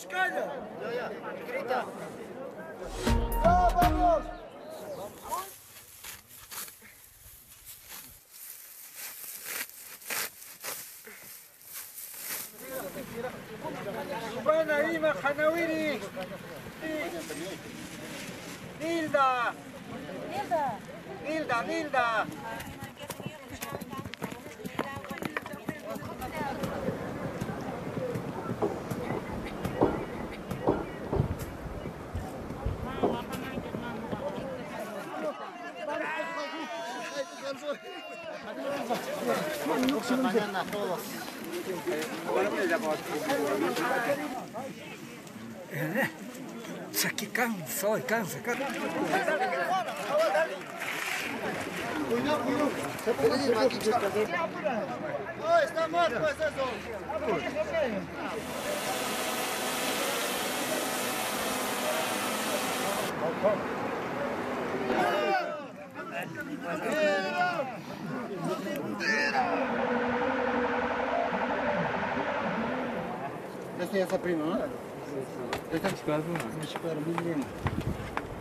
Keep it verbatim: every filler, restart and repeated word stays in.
escalha! Grita! Ah, vamos! Subana Ima Hanawiri! Nilda! Nilda! Nilda, Nilda! Mañana todo. Isso aqui cansa, olha, cansa, cansa. Cuidado, cuidado. Oh, está morto, pues eso. Esta é essa prima, não é? Esta é a esquadra, não é? A esquadra, muito linda.